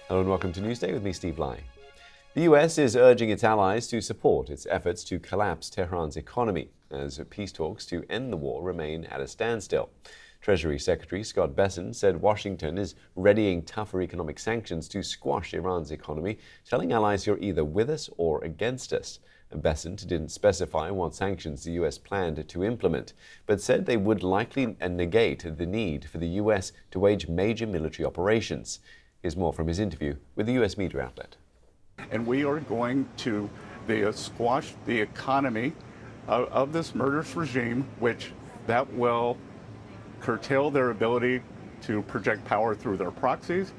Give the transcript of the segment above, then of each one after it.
Hello and welcome to Newsday with me, Steve Lai. The US is urging its allies to support its efforts to collapse Tehran's economy as peace talks to end the war remain at a standstill. Treasury Secretary Scott Bessent said Washington is readying tougher economic sanctions to squash Iran's economy, telling allies you're either with us or against us. Bessent didn't specify what sanctions the US planned to implement, but said they would likely negate the need for the US to wage major military operations. Here's more from his interview with the US media outlet. And we are going to squash the economy of this murderous regime, which that will curtail their ability to project power through their proxies.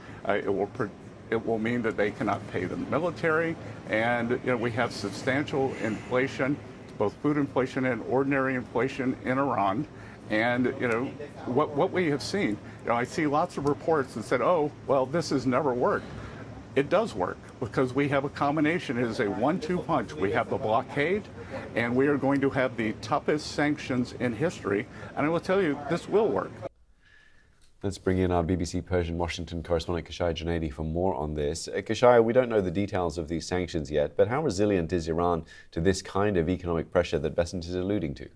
It will mean that they cannot pay the military, and we have substantial inflation, both food inflation and ordinary inflation in Iran. And what we have seen, I see lots of reports that said, "Oh, well, this has never worked." It does work because we have a combination. It is a 1-2 punch. We have the blockade, and we are going to have the toughest sanctions in history. And I will tell you, this will work. Let's bring in our BBC Persian Washington correspondent Kashaya Junaidi for more on this. Kashaya, we don't know the details of these sanctions yet, but how resilient is Iran to this kind of economic pressure that Bessent is alluding to?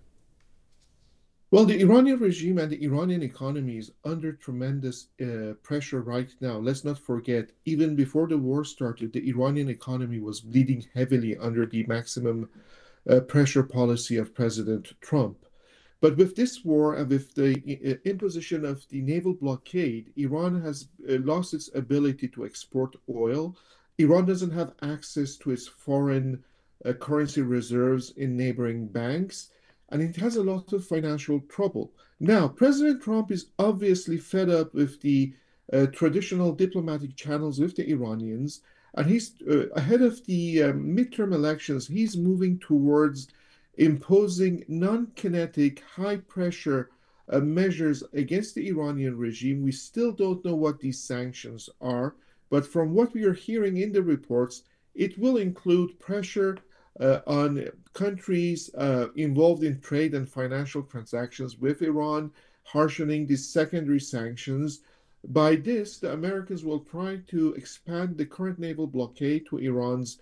Well, the Iranian regime and the Iranian economy is under tremendous pressure right now. Let's not forget, even before the war started, the Iranian economy was bleeding heavily under the maximum pressure policy of President Trump. But with this war and with the imposition of the naval blockade, Iran has lost its ability to export oil. Iran doesn't have access to its foreign currency reserves in neighboring banks, and it has a lot of financial trouble. Now, President Trump is obviously fed up with the traditional diplomatic channels with the Iranians, and he's ahead of the midterm elections, he's moving towards imposing non-kinetic, high-pressure measures against the Iranian regime. We still don't know what these sanctions are, but from what we are hearing in the reports, it will include pressure on countries involved in trade and financial transactions with Iran, harshening these secondary sanctions. By this, the Americans will try to expand the current naval blockade to Iran's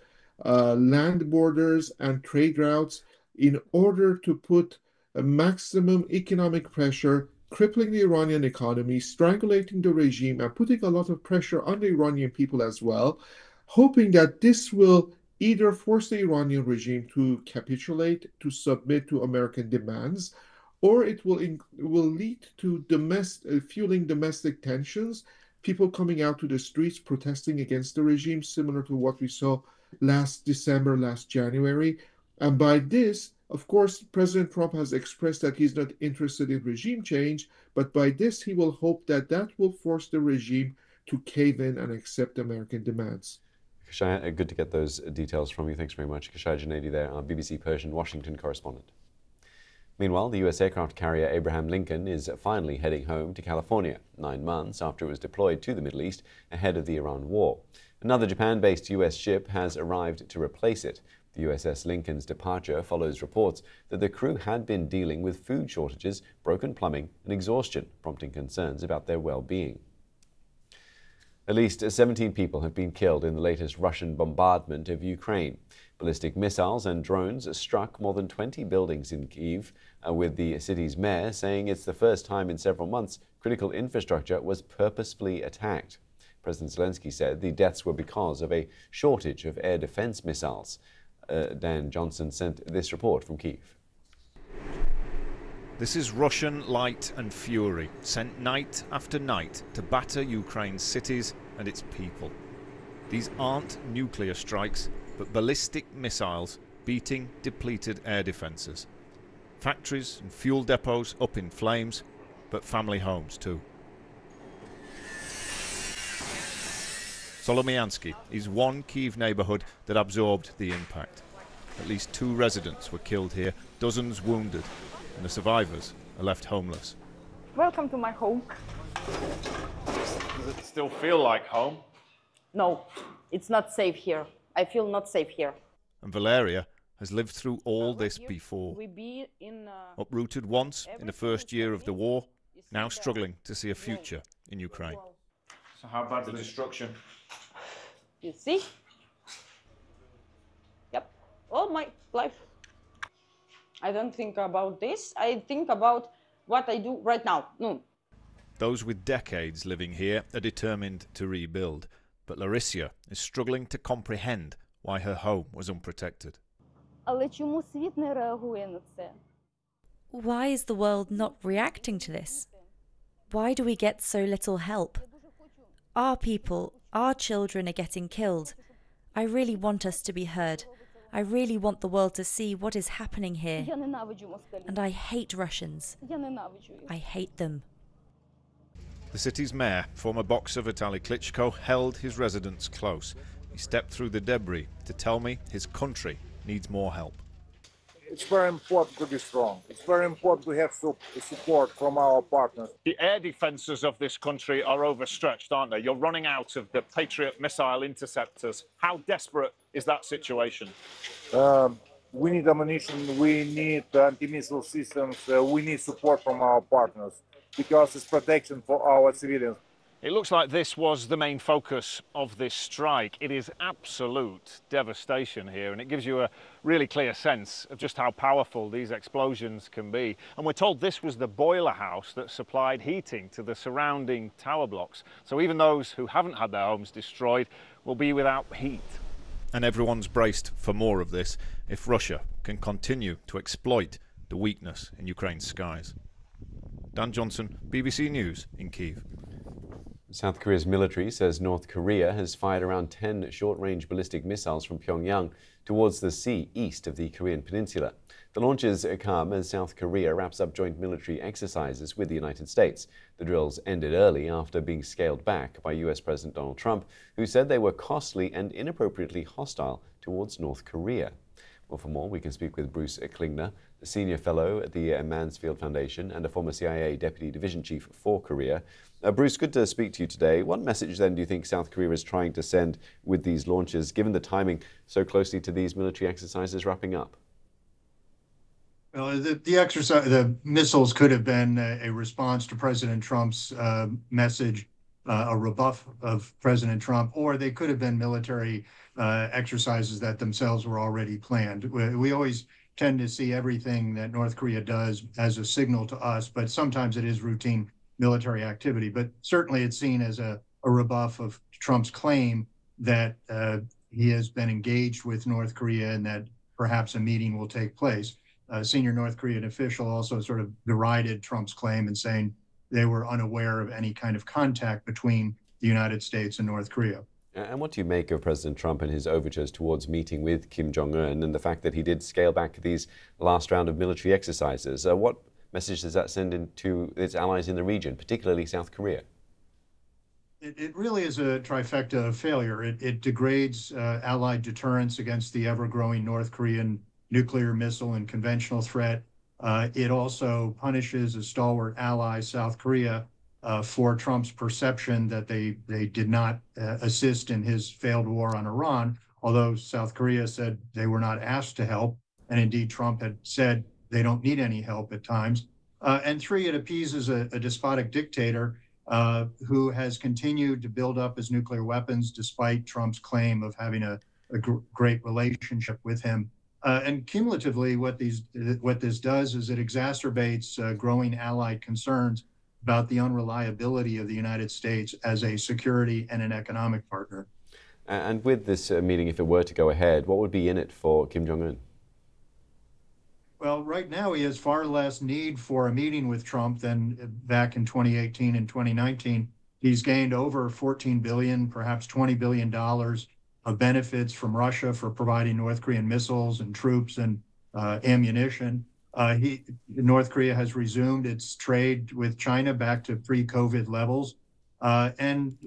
land borders and trade routes in order to put a maximum economic pressure, crippling the Iranian economy, strangulating the regime, and putting a lot of pressure on the Iranian people as well, hoping that this will either force the Iranian regime to capitulate, to submit to American demands, or it will lead to fueling domestic tensions, people coming out to the streets protesting against the regime, similar to what we saw last December, last January. And by this, of course, President Trump has expressed that he's not interested in regime change, but by this, he will hope that that will force the regime to cave in and accept American demands. Kashaya, good to get those details from you. Thanks very much. Kashaya Junaidi there, our BBC Persian Washington correspondent. Meanwhile, the US aircraft carrier Abraham Lincoln is finally heading home to California, 9 months after it was deployed to the Middle East ahead of the Iran war. Another Japan-based US ship has arrived to replace it. The USS Lincoln's departure follows reports that the crew had been dealing with food shortages, broken plumbing, and exhaustion, prompting concerns about their well-being. At least 17 people have been killed in the latest Russian bombardment of Ukraine. Ballistic missiles and drones struck more than 20 buildings in Kyiv, with the city's mayor saying it's the first time in several months critical infrastructure was purposefully attacked. President Zelensky said the deaths were because of a shortage of air defense missiles. Dan Johnson sent this report from Kyiv. This is Russian light and fury, sent night after night to batter Ukraine's cities and its people. These aren't nuclear strikes, but ballistic missiles beating depleted air defences. Factories and fuel depots up in flames, but family homes too. Solomiansky is one Kyiv neighbourhood that absorbed the impact. At least 2 residents were killed here, dozens wounded, and the survivors are left homeless. Welcome to my home. Does it still feel like home? No, it's not safe here. I feel not safe here. And Valeria has lived through all this before. Uprooted once in the first year of the war, now struggling to see a future in Ukraine. So how bad the destruction? You see? Yep, all my life. I don't think about this. I think about what I do right now. No. Those with decades living here are determined to rebuild, but Larissa is struggling to comprehend why her home was unprotected. Але чому світ не реагує на це? Why is the world not reacting to this? Why do we get so little help? Our people, our children are getting killed. I really want us to be heard. I really want the world to see what is happening here. Я ненавиджу москалів. And I hate Russians. Я ненавиджу їх. I hate them. The city's mayor, former boxer Vitaly Klitschko, held his residents close. He stepped through the debris to tell me his country needs more help. It's very important to be strong. It's very important to have support from our partners. The air defences of this country are overstretched, aren't they? You're running out of the Patriot missile interceptors. How desperate is that situation? We need ammunition, we need anti-missile systems, we need support from our partners because it's protection for our civilians. It looks like this was the main focus of this strike. It is absolute devastation here, and it gives you a really clear sense of just how powerful these explosions can be. And we're told this was the boiler house that supplied heating to the surrounding tower blocks. So even those who haven't had their homes destroyed will be without heat. And everyone's braced for more of this if Russia can continue to exploit the weakness in Ukraine's skies. Dan Johnson, BBC News in Kyiv. South Korea's military says North Korea has fired around 10 short-range ballistic missiles from Pyongyang towards the sea east of the Korean peninsula. The launches come as South Korea wraps up joint military exercises with the United States. The drills ended early after being scaled back by US President Donald Trump, who said they were costly and inappropriately hostile towards North Korea. Well, for more, we can speak with Bruce Klingner, a senior fellow at the Mansfield Foundation and a former CIA Deputy Division Chief for Korea. Bruce, good to speak to you today. What message then do you think South Korea is trying to send with these launches, given the timing so closely to these military exercises wrapping up? Well, the missiles could have been a response to President Trump's message, a rebuff of President Trump, or they could have been military exercises that themselves were already planned. We always tend to see everything that North Korea does as a signal to us, but sometimes it is routine military activity. But certainly it's seen as a rebuff of Trump's claim that he has been engaged with North Korea and that perhaps a meeting will take place. A senior North Korean official also sort of derided Trump's claim and saying they were unaware of any kind of contact between the United States and North Korea. And what do you make of President Trump and his overtures towards meeting with Kim Jong-un and the fact that he did scale back these last round of military exercises? What message does that send into its allies in the region, particularly South Korea? It really is a trifecta of failure. It degrades Allied deterrence against the ever-growing North Korean nuclear missile and conventional threat. It also punishes a stalwart ally, South Korea, for Trump's perception that they did not assist in his failed war on Iran, although South Korea said they were not asked to help. And indeed, Trump had said they don't need any help at times. And three, it appeases a despotic dictator who has continued to build up his nuclear weapons despite Trump's claim of having a great relationship with him. And cumulatively, what this does is it exacerbates growing Allied concerns about the unreliability of the United States as a security and an economic partner. And with this meeting, if it were to go ahead, what would be in it for Kim Jong-un? Well, right now he has far less need for a meeting with Trump than back in 2018 and 2019. He's gained over $14 billion, perhaps $20 billion of benefits from Russia for providing North Korean missiles and troops and ammunition. North Korea has resumed its trade with China back to pre-COVID levels. And